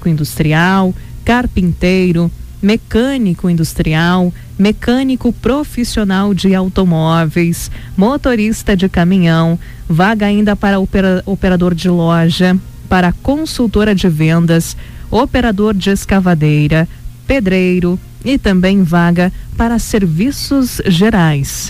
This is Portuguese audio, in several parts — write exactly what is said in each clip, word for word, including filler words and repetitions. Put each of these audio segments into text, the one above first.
técnico industrial, carpinteiro, mecânico industrial, mecânico profissional de automóveis, motorista de caminhão, vaga ainda para opera, operador de loja, para consultora de vendas, operador de escavadeira, pedreiro e também vaga para serviços gerais.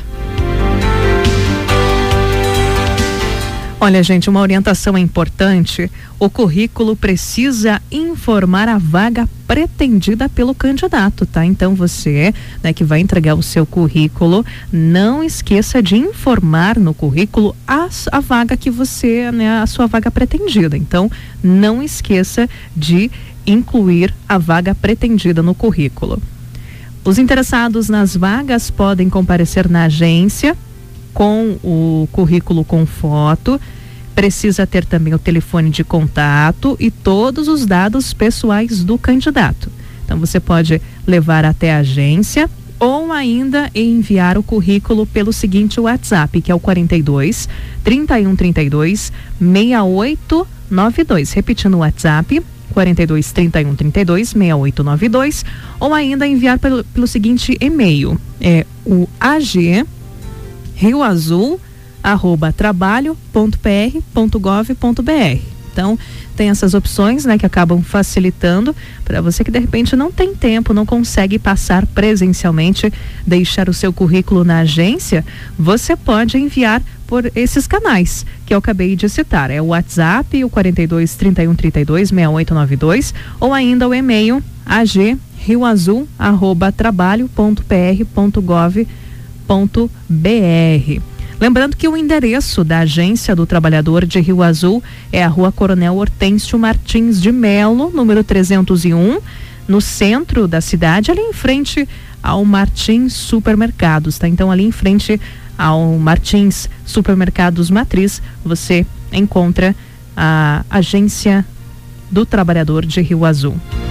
Olha, gente, uma orientação é importante. O currículo precisa informar a vaga pretendida pelo candidato, tá? Então você, né, que vai entregar o seu currículo, não esqueça de informar no currículo a, a vaga que você, né, a sua vaga pretendida. Então, não esqueça de incluir a vaga pretendida no currículo. Os interessados nas vagas podem comparecer na agência com o currículo com foto, precisa ter também o telefone de contato e todos os dados pessoais do candidato. Então você pode levar até a agência ou ainda enviar o currículo pelo seguinte WhatsApp, que é o quarenta e dois, trinta e um, trinta e dois, sessenta e oito noventa e dois. Repetindo o WhatsApp, quarenta e dois, trinta e um, trinta e dois, sessenta e oito noventa e dois, ou ainda enviar pelo, pelo seguinte e-mail, é o A G Rio Azul arroba trabalho ponto p r ponto gov ponto b r. Então tem essas opções, né, que acabam facilitando para você que de repente não tem tempo, não consegue passar presencialmente, deixar o seu currículo na agência. Você pode enviar por esses canais que eu acabei de citar, é o WhatsApp, o quarenta e dois, trinta e um, trinta e dois, sessenta e oito noventa e dois, ou ainda o e-mail a g rio azul arroba trabalho ponto p r ponto gov ponto b r. Lembrando que o endereço da Agência do Trabalhador de Rio Azul é a Rua Coronel Hortêncio Martins de Melo, número trezentos e um, no centro da cidade, ali em frente ao Martins Supermercados, tá? Então ali em frente ao Martins Supermercados Matriz, você encontra a Agência do Trabalhador de Rio Azul.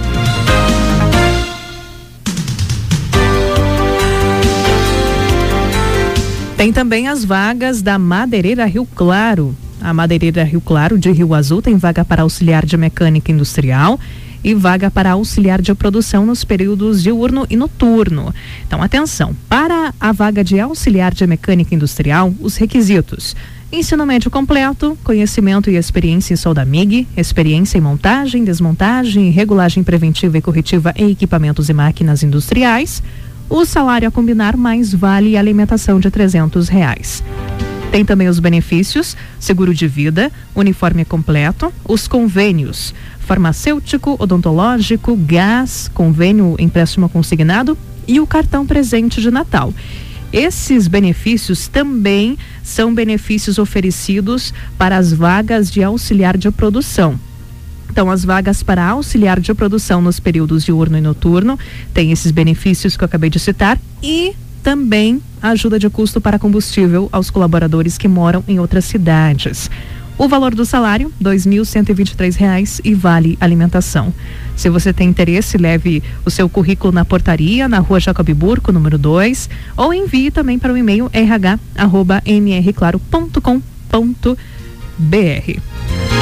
Tem também as vagas da Madeireira Rio Claro. A Madeireira Rio Claro de Rio Azul tem vaga para auxiliar de mecânica industrial e vaga para auxiliar de produção nos períodos diurno e noturno. Então, atenção, para a vaga de auxiliar de mecânica industrial, os requisitos: ensino médio completo, conhecimento e experiência em solda M I G, experiência em montagem, desmontagem, regulagem preventiva e corretiva em equipamentos e máquinas industriais. O salário a combinar mais vale alimentação de trezentos reais. Tem também os benefícios: seguro de vida, uniforme completo, os convênios farmacêutico, odontológico, gás, convênio empréstimo consignado e o cartão presente de Natal. Esses benefícios também são benefícios oferecidos para as vagas de auxiliar de produção. Então, as vagas para auxiliar de produção nos períodos diurno e noturno tem esses benefícios que eu acabei de citar e também a ajuda de custo para combustível aos colaboradores que moram em outras cidades. O valor do salário, dois mil cento e vinte e três reais e vale alimentação. Se você tem interesse, leve o seu currículo na portaria, na Rua Jacob Burco, número dois, ou envie também para o e-mail r h arroba m r claro ponto com ponto b r.